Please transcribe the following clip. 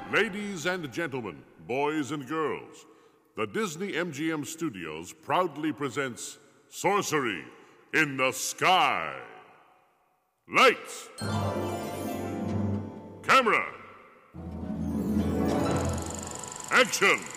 Ladies and gentlemen, boys and girls, the Disney MGM Studios proudly presents Sorcery in the Sky. Lights! Camera! Action!